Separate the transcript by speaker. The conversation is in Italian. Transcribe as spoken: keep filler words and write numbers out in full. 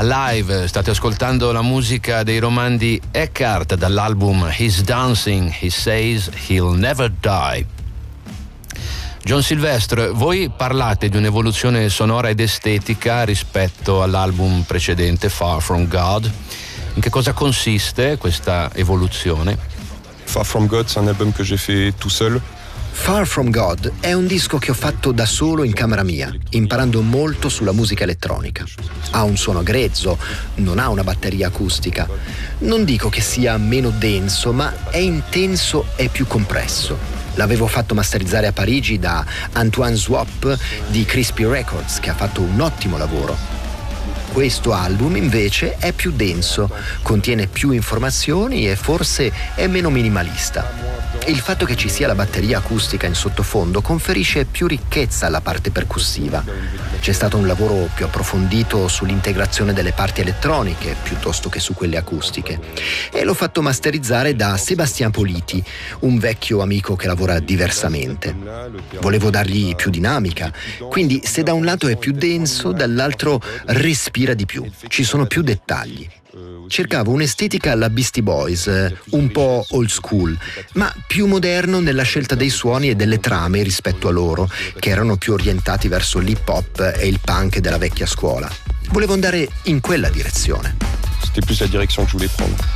Speaker 1: Alive, state ascoltando la musica dei Romandi Eckhart dall'album He's Dancing, He Says He'll Never Die. John Sylvestre, voi parlate di un'evoluzione sonora ed estetica rispetto all'album precedente, Far From God. In che cosa consiste questa evoluzione?
Speaker 2: Far From God, c'est un album que j'ai fait tout seul.
Speaker 3: Far From God è un disco che ho fatto da solo in camera mia, imparando molto sulla musica elettronica. Ha un suono grezzo, non ha una batteria acustica. Non dico che sia meno denso, ma è intenso e più compresso. L'avevo fatto masterizzare a Parigi da Antoine Swap di Crispy Records, che ha fatto un ottimo lavoro. Questo album invece è più denso, contiene più informazioni e forse è meno minimalista. Il fatto che ci sia la batteria acustica in sottofondo conferisce più ricchezza alla parte percussiva. C'è stato un lavoro più approfondito sull'integrazione delle parti elettroniche piuttosto che su quelle acustiche. E l'ho fatto masterizzare da Sébastien Politi, un vecchio amico che lavora diversamente. Volevo dargli più dinamica, quindi se da un lato è più denso, dall'altro respira di più. Ci sono più dettagli. Cercavo un'estetica alla Beastie Boys, un po' old school, ma più moderno nella scelta dei suoni e delle trame rispetto a loro, che erano più orientati verso l'hip hop e il punk della vecchia scuola. Volevo andare in quella direzione.
Speaker 2: C'était plus la direction que je voulais prendre.